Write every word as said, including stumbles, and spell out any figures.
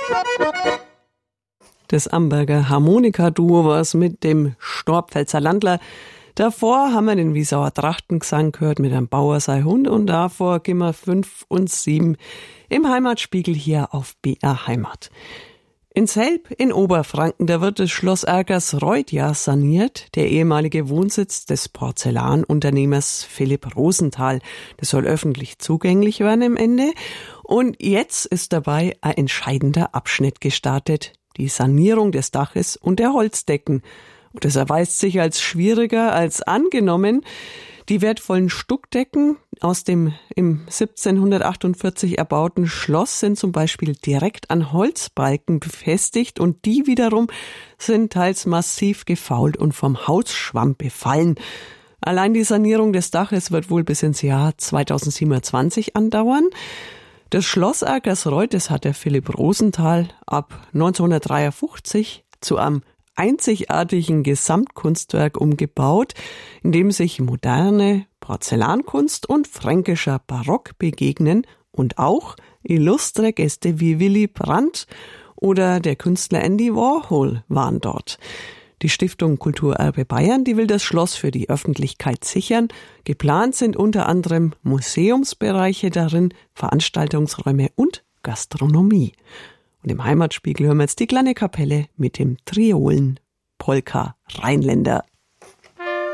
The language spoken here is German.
Das Amberger Harmonikaduo war's mit dem Storpfälzer Landler. Davor haben wir den Wiesauer Trachtengesang gehört mit einem Bauer sei Hund und davor gehen wir fünf und sieben im Heimatspiegel hier auf B R Heimat. In Selb in Oberfranken, da wird das Schloss Ergersreuth ja saniert, der ehemalige Wohnsitz des Porzellanunternehmers Philipp Rosenthal. Das soll öffentlich zugänglich werden am Ende. Und jetzt ist dabei ein entscheidender Abschnitt gestartet, die Sanierung des Daches und der Holzdecken. Und das erweist sich als schwieriger als angenommen. Die wertvollen Stuckdecken aus dem im siebzehnhundertachtundvierzig erbauten Schloss sind zum Beispiel direkt an Holzbalken befestigt und die wiederum sind teils massiv gefault und vom Hausschwamm befallen. Allein die Sanierung des Daches wird wohl bis ins Jahr zweitausendsiebenundzwanzig andauern. Das Schloss Ergersreuth, das hat der Philipp Rosenthal ab neunzehnhundertdreiundfünfzig zu einem einzigartigen Gesamtkunstwerk umgebaut, in dem sich moderne Porzellankunst und fränkischer Barock begegnen und auch illustre Gäste wie Willy Brandt oder der Künstler Andy Warhol waren dort. Die Stiftung Kulturerbe Bayern, die will das Schloss für die Öffentlichkeit sichern. Geplant sind unter anderem Museumsbereiche darin, Veranstaltungsräume und Gastronomie. Und im Heimatspiegel hören wir jetzt die kleine Kapelle mit dem Triolen Polka Rheinländer.